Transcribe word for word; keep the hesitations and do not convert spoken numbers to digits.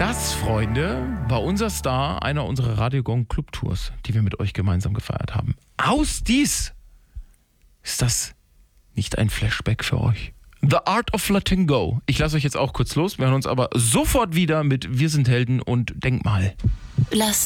Das, Freunde, war unser Star einer unserer Radio Gong Club Tours, die wir mit euch gemeinsam gefeiert haben. Aus dies! Ist das nicht ein Flashback für euch? The Art of Letting Go. Ich lasse euch jetzt auch kurz los. Wir hören uns aber sofort wieder mit Wir sind Helden und Denkmal. Lass